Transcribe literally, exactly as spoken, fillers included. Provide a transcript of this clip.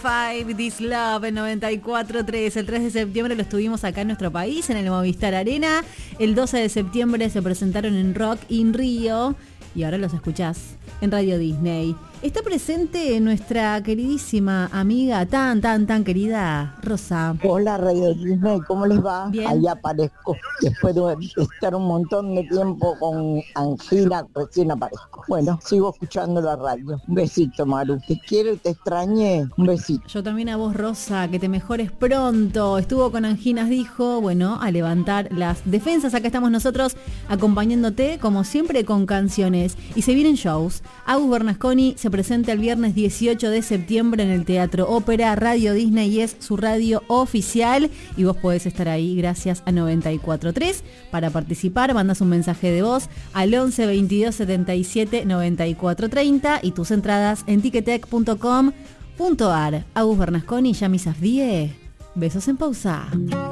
Five This Love en noventa y cuatro tres. El tres de septiembre lo estuvimos acá en nuestro país, en el Movistar Arena. El doce de septiembre se presentaron en Rock in Rio y ahora los escuchás en Radio Disney. Está presente nuestra queridísima amiga, tan, tan, tan querida, Rosa. Hola Radio Disney, ¿cómo les va? Bien. Ahí aparezco. Después de estar un montón de tiempo con angina, recién aparezco. Bueno, sigo escuchando la radio. Un besito, Maru. Te quiero y te extrañé. Un besito. Yo también a vos, Rosa, que te mejores pronto. Estuvo con anginas, dijo, bueno, a levantar las defensas. Acá estamos nosotros acompañándote, como siempre, con canciones. Y se vienen shows. Agus Bernasconi se presenta el viernes dieciocho de septiembre en el Teatro Ópera. Radio Disney es su radio oficial y vos podés estar ahí gracias a noventa y cuatro tres. Para participar, mandas un mensaje de voz al once veintidós setenta y siete noventa y cuatro treinta y tus entradas en ticketek punto com punto ar. Agus Bernasconi, Yami Safdie. Besos en pausa.